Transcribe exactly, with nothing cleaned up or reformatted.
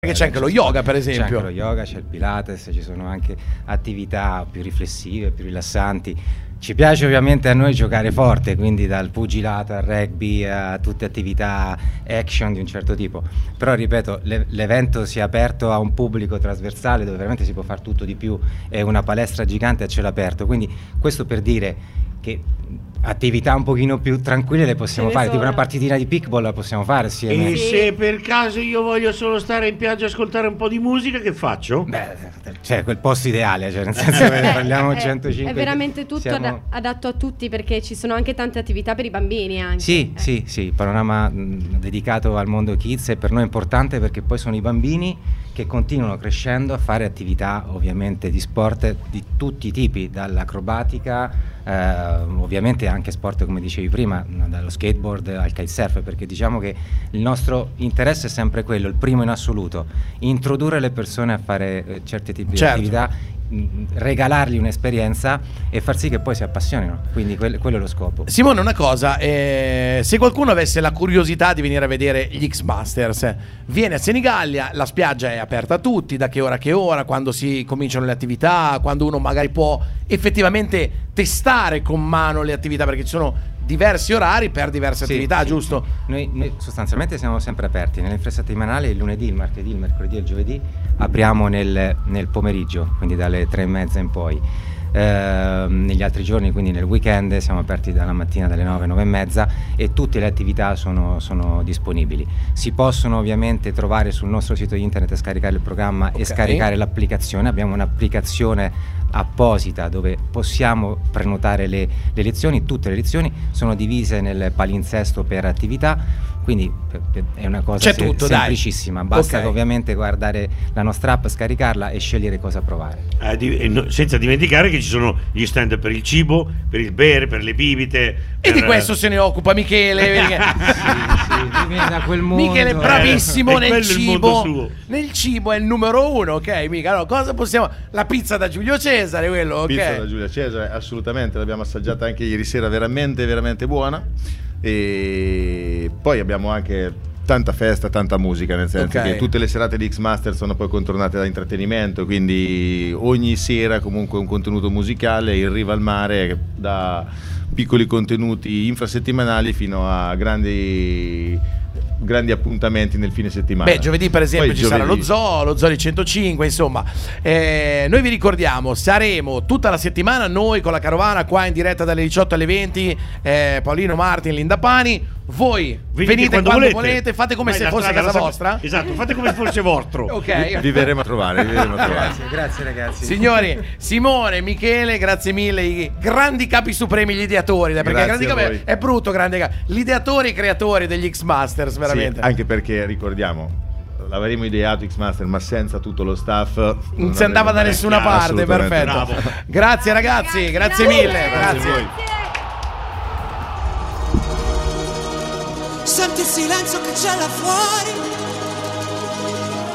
Perché c'è anche lo yoga, per esempio. C'è anche lo yoga, c'è il Pilates, ci sono anche attività più riflessive, più rilassanti. Ci piace ovviamente a noi giocare forte, quindi dal pugilato al rugby a tutte attività action di un certo tipo. Però ripeto, le- l'evento si è aperto a un pubblico trasversale dove veramente si può fare tutto di più, è una palestra gigante a cielo aperto, quindi questo per dire che attività un pochino più tranquille le possiamo Ce ne fare, tipo sono. una partitina di pickball la possiamo fare assieme. E Sì. se per caso io voglio solo stare in piaggia e ascoltare un po' di musica, che faccio? Beh, cioè quel posto ideale, cioè nel senso che parliamo È- centocinque. È veramente tutto siamo- ad- adatto a tutti, perché ci sono anche tante attività per i bambini anche. Sì, Eh. sì, sì, panorama mh, dedicato al mondo kids è per noi importante perché poi sono i bambini che continuano crescendo a fare attività ovviamente di sport di tutti i tipi, dall'acrobatica, eh, ovviamente anche sport come dicevi prima, dallo skateboard al kitesurf, perché diciamo che il nostro interesse è sempre quello, il primo in assoluto, introdurre le persone a fare eh, certi tipi Certo. di attività, mh, regalargli un'esperienza e far sì che poi si appassionino, quindi quel- quello è lo scopo. Simone, una cosa, eh, se qualcuno avesse la curiosità di venire a vedere gli X-Masters, viene a Senigallia, la spiaggia è aperta a tutti, da che ora a che ora, quando si cominciano le attività, quando uno magari può effettivamente testare con mano le attività, perché ci sono diversi orari per diverse Sì, attività, sì, giusto? sì. Noi, noi sostanzialmente siamo sempre aperti, nell'infrasettimanale il lunedì, il martedì, il mercoledì e il giovedì apriamo nel, nel pomeriggio, quindi dalle tre e mezza in poi. Eh, negli altri giorni, quindi nel weekend, siamo aperti dalla mattina dalle nove, nove e mezza e tutte le attività sono, sono disponibili. Si possono ovviamente trovare sul nostro sito internet e scaricare il programma Ok. e scaricare l'applicazione. Abbiamo un'applicazione apposita dove possiamo prenotare le, le lezioni. Tutte le lezioni sono divise nel palinsesto per attività, quindi per- per- è una cosa C'è se- tutto, dai. semplicissima. Basta Ok. che ovviamente guardare la nostra app, scaricarla e scegliere cosa provare. Eh, di- e no- senza dimenticare che ci sono gli stand per il cibo, per il bere, per le bibite. E per- di questo se ne occupa Michele. perché- Sì, viene da quel mondo. Michele è bravissimo Eh, nel quello è il mondo cibo. suo. Nel cibo è il numero uno, ok? Mica, allora, cosa possiamo. La pizza da Giulio Cesare, quello, ok? Pizza da Giulia Cesare, assolutamente, l'abbiamo assaggiata anche ieri sera, veramente veramente buona. E poi abbiamo anche tanta festa, tanta musica, nel senso Ok. che tutte le serate di X-Master sono poi contornate da intrattenimento, quindi ogni sera comunque un contenuto musicale in riva al mare, da piccoli contenuti infrasettimanali fino a grandi grandi appuntamenti nel fine settimana. Beh, giovedì per esempio Poi ci sarà lo giovedì- zoo, lo zoo di centocinque, insomma. Eh, noi vi ricordiamo, saremo tutta la settimana noi con la carovana qua in diretta dalle diciotto alle venti, eh, Paolino Martin, Linda Pani. Voi venite, quando, volete. fate come Vai, se la fosse strada casa la vostra. sapete- Esatto, fate come se fosse vostro. Ok. Vi verremo a trovare, vi verremo a trovare. Grazie, grazie ragazzi. Signori, Simone, Michele, grazie mille, i grandi capi supremi, gli ideatori, dai, perché Grazie grandi a capi voi. è brutto, grandi capi, gli ideatori e creatori degli X-Masters, veramente. Sì, anche perché ricordiamo, l'avremmo ideato X-Master, ma senza tutto lo staff Non si andava da nessuna chiaro, parte, assolutamente. perfetto. Bravo. Grazie ragazzi, grazie, Grazie. mille, Grazie grazie. a voi. Senti il silenzio che c'è là fuori,